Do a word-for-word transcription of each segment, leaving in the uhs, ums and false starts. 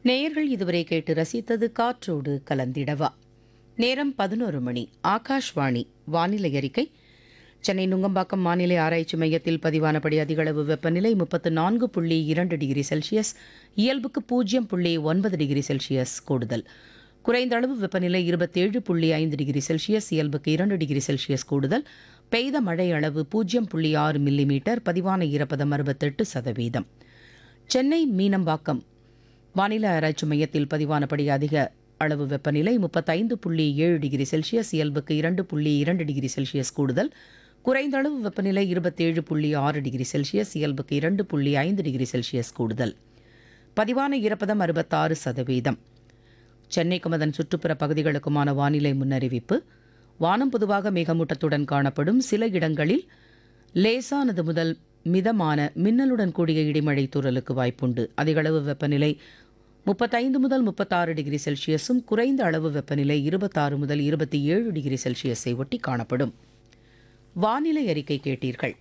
நேயர்கள் இதுவரை கேட்டு ரசித்தது காற்றோடு கலந்திடவா. நேரம் பதினொரு மணி. ஆகாஷ்வாணி வானிலை அறிக்கை. சென்னை நுங்கம்பாக்கம் வானிலை ஆராய்ச்சி மையத்தில் பதிவானபடி அதிகளவு வெப்பநிலை முப்பத்து நான்கு புள்ளி இரண்டு டிகிரி செல்சியஸ், இயல்புக்கு பூஜ்ஜியம் புள்ளி ஒன்பது டிகிரி செல்சியஸ் கூடுதல். குறைந்த அளவு வெப்பநிலை இருபத்தேழு புள்ளி ஐந்து டிகிரி செல்சியஸ், இயல்புக்கு இரண்டு டிகிரி செல்சியஸ் கூடுதல். பெய்த மழை அளவு பூஜ்ஜியம் புள்ளி ஆறு மில்லிமீட்டர். பதிவான ஈரப்பதம் அறுபத்தெட்டு சதவீதம். சென்னை மீனம்பாக்கம் வானிலை ஆராய்ச்சி மையத்தில் பதிவானபடி அதிக அளவு வெப்பநிலை முப்பத்தைந்து புள்ளி ஏழு டிகிரி செல்சியஸ், இயல்புக்கு இரண்டு புள்ளி இரண்டு டிகிரி செல்சியஸ் கூடுதல். குறைந்த அளவு வெப்பநிலை இருபத்தேழு புள்ளி ஆறு டிகிரி செல்சியஸ், இயல்புக்கு இரண்டு புள்ளி ஐந்து டிகிரி செல்சியஸ் கூடுதல். பதிவான ஈரப்பதம் அறுபத்தாறு சதவீதம். சென்னைக்கும் அதன் சுற்றுப்புற பகுதிகளுக்குமான வானிலை முன்னறிவிப்பு. வானம் பொதுவாக மேகமூட்டத்துடன் காணப்படும். சில இடங்களில் லேசானது முதல் மிதமான மின்னலுடன் கூடிய இடிமழை தூறலுக்கு வாய்ப்புண்டு. அதிகளவு வெப்பநிலை முப்பத்தைந்து முதல் முப்பத்தாறு டிகிரி செல்சியஸும், குறைந்த அளவு வெப்பநிலை இருபத்தாறு முதல் இருபத்தி ஏழு டிகிரி செல்சியஸை ஒட்டி காணப்படும். வானிலை அறிக்கை கேட்டீர்கள்.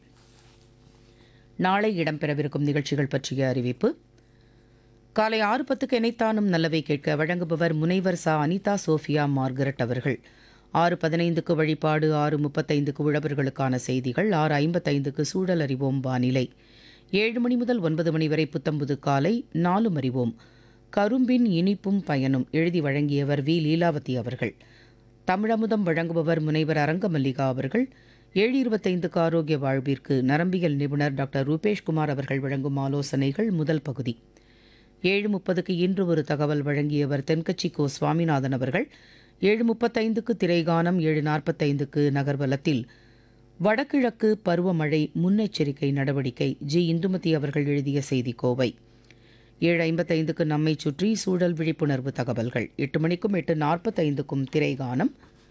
நாளை இடம்பெறவிருக்கும் நிகழ்ச்சிகள் பற்றிய அறிவிப்பு. காலை ஆறு பத்துக்கு எனைத்தானும் நல்லவை கேட்க வழங்குபவர் முனைவர் சா அனிதா சோஃபியா மார்கரெட் அவர்கள். ஆறு பதினைந்துக்கு வழிபாடு, ஆறு முப்பத்தைந்துக்கு உழவர்களுக்கான செய்திகள், ஆறு ஐம்பத்தைந்துக்கு சூழல் அறிவோம் வானிலை, ஏழு மணி முதல் ஒன்பது மணி வரை புத்தம்புது காலை, நாலும் அறிவோம் கரும்பின் இனிப்பும் பயனும் எழுதி வழங்கியவர் வி லீலாவதி அவர்கள். தமிழமுதம் வழங்குபவர் முனைவர் அரங்கமல்லிகா அவர்கள். ஏழு இருபத்தைந்துக்கு ஆரோக்கிய வாழ்விற்கு நரம்பியல் நிபுணர் டாக்டர் ரூபேஷ்குமார் அவர்கள் வழங்கும் ஆலோசனைகள் முதல் பகுதி. ஏழு முப்பதுக்கு இன்று ஒரு தகவல் வழங்கியவர் தென்கட்சி கோ சுவாமிநாதன் அவர்கள். ஏழு முப்பத்தைந்துக்கு திரைகானம், ஏழு நாற்பத்தைந்துக்கு நகர்வலத்தில் வடகிழக்கு பருவமழை முன்னெச்சரிக்கை நடவடிக்கை ஜி இந்துமதி அவர்கள் எழுதிய செய்தி கோவை. ஏழு ஐம்பத்தைந்துக்கு நம்மை சுற்றி சூழல் விழிப்புணர்வு தகவல்கள். எட்டு மணிக்கும் எட்டு நாற்பத்தைந்துக்கும் திரைகானம்.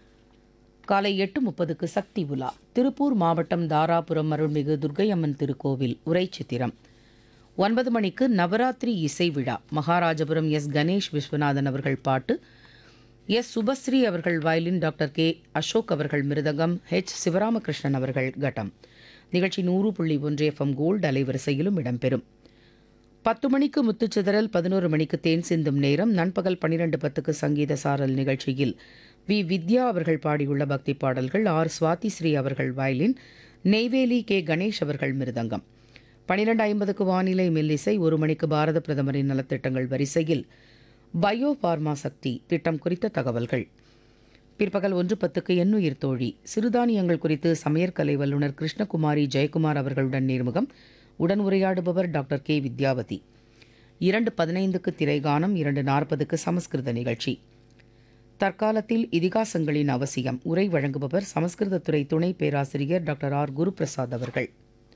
காலை எட்டு முப்பதுக்கு சக்தி உலா. திருப்பூர் மாவட்டம் தாராபுரம் அருள்மிகு துர்க்கையம்மன் திருக்கோவில் உரை சித்திரம். ஒன்பது மணிக்கு நவராத்திரி இசை விழா. மகாராஜபுரம் எஸ் கணேஷ் விஸ்வநாதன் அவர்கள் பாட்டு, எஸ் சுபஸ்ரீ அவர்கள் வயலின், டாக்டர் கே அசோக் அவர்கள் மிருதங்கம், ஹெச் சிவராமகிருஷ்ணன் அவர்கள் கட்டம். நிகழ்ச்சி நூறு புள்ளி ஒன்று எஃப்எம் கோல்டு அலைவரிசையிலும் இடம்பெறும். பத்து மணிக்கு முத்துச்சிதறல், பதினோரு மணிக்கு தேன் சிந்தும் நேரம். நண்பகல் பன்னிரண்டு பத்துக்கு சங்கீத சாரல் நிகழ்ச்சியில் வி வித்யா அவர்கள் பாடியுள்ள பக்தி பாடல்கள், ஆர் சுவாதி ஸ்ரீ அவர்கள் வயலின், நெய்வேலி கே கணேஷ் அவர்கள் மிருதங்கம். பனிரெண்டு ஐம்பதுக்கு வானிலை மெல்லிசை. ஒரு மணிக்கு பாரத பிரதமரின் நலத்திட்டங்கள் வரிசையில் பயோ பார்மா சக்தி திட்டம் குறித்த தகவல்கள். பிற்பகல் ஒன்று பத்துக்கு எண்ணுயிர் தோழி, சிறுதானியங்கள் குறித்து சமையற்கலை வல்லுநர் கிருஷ்ணகுமாரி ஜெயக்குமார் அவர்களுடன் நேர்முகம். உடன் உரையாடுபவர் டாக்டர் கே வித்யாவதி. இரண்டு பதினைந்துக்கு திரைகானம், இரண்டு நாற்பதுக்கு சமஸ்கிருத நிகழ்ச்சி. தற்காலத்தில் இதிகாசங்களின் அவசியம் உரை வழங்குபவர் சமஸ்கிருதத்துறை துணை பேராசிரியர் டாக்டர் ஆர் குருபிரசாத் அவர்கள்.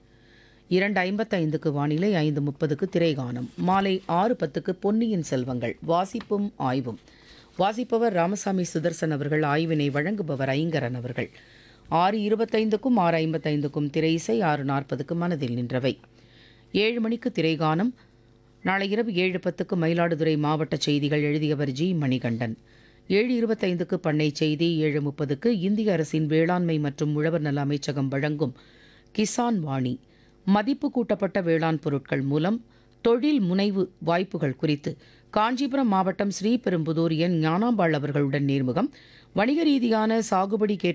இரண்டு ஐம்பத்தைந்துக்கு வானிலை, ஐந்து முப்பதுக்கு திரைகானம். மாலை ஆறு பத்துக்கு பொன்னியின் செல்வங்கள் வாசிப்பும் ஆய்வும். வாசிப்பவர் ராமசாமி சுதர்சன் அவர்கள். ஆய்வினை வழங்குபவர் ஐங்கரன் அவர்கள். ஆறு இருபத்தைந்துக்கும் ஆறு ஐம்பத்தைந்துக்கும் திரை இசை. ஆறு நாற்பதுக்கு மனதில் நின்றவை. ஏழு மணிக்கு திரைகானம். நாளை இரவு ஏழு பத்துக்கு மயிலாடுதுறை மாவட்ட செய்திகள் எழுதியவர் ஜி மணிகண்டன். ஏழு இருபத்தைந்துக்கு பண்ணை செய்தி. ஏழு முப்பதுக்கு இந்திய அரசின் வேளாண்மை மற்றும் உழவர் நல அமைச்சகம் வழங்கும் கிசான் வாணி, மதிப்பு கூட்டப்பட்ட வேளாண் பொருட்கள் மூலம் தொழில் முனைவு வாய்ப்புகள் குறித்து காஞ்சிபுரம் மாவட்டம் ஸ்ரீபெரும்புதூர் என் ஞானாம்பாள் அவர்களுடன் நேர்முகம். வணிக ரீதியான சாகுபடிக்கேற்ற